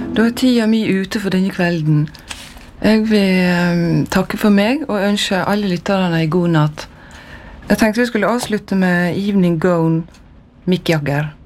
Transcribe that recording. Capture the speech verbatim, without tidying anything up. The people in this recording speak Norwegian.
Da er tida mi ute for denne kvelden. Jeg vil um, takke for meg og ønske alle lytterne en god natt. Jeg tenkte vi skulle avslutte med Evening Gown, Mick Jagger.